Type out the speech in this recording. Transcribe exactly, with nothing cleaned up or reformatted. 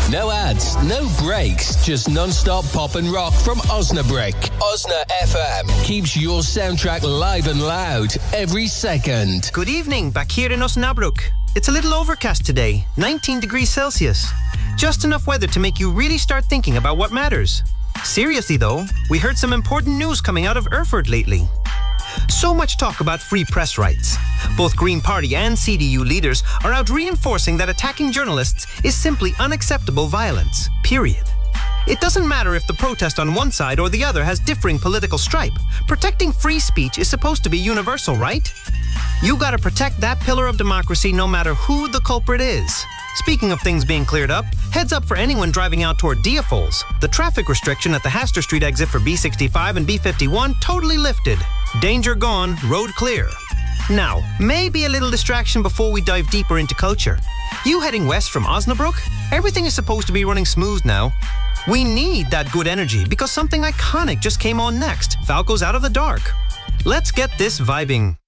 No ads, no breaks, just non-stop pop and rock from Osnabrück. Osna F M keeps your soundtrack live and loud every second. Good evening, back here in Osnabrück. It's a little overcast today, nineteen degrees Celsius. Just enough weather to make you really start thinking about what matters. Seriously though, we heard some important news coming out of Erfurt lately. So much talk about free press rights. Both Green Party and C D U leaders are out reinforcing that attacking journalists is simply unacceptable violence, period. It doesn't matter if the protest on one side or the other has differing political stripe. Protecting free speech is supposed to be universal, right? You gotta protect that pillar of democracy no matter who the culprit is. Speaking of things being cleared up, heads up for anyone driving out toward Diafols. The traffic restriction at the Haster Street exit for B sixty-five and B fifty-one totally lifted. Danger gone, road clear. Now, maybe a little distraction before we dive deeper into culture. You heading west from Osnabrück? Everything is supposed to be running smooth now. We need that good energy because something iconic just came on next. Falco's Out of the Dark. Let's get this vibing.